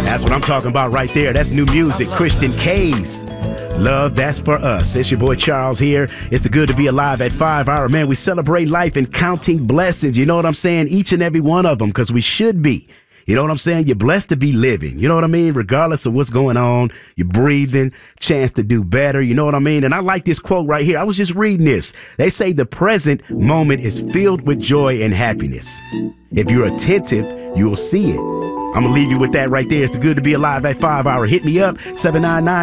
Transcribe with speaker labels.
Speaker 1: That's what I'm talking about right there. That's new music. Christian K's Love, That's For Us. It's your boy Charles here. It's the Good to Be Alive at 5 Hour. Man, we celebrate life and counting blessings. You know what I'm saying? Each and every one of them, because we should be. You know what I'm saying? You're blessed to be living. You know what I mean? Regardless of what's going on, you're breathing, chance to do better. You know what I mean? And I like this quote right here. I was just reading this. They say the present moment is filled with joy and happiness. If you're attentive, you'll see it. I'm going to leave you with that right there. It's the Good to Be Alive at 5 Hour. Hit me up, 799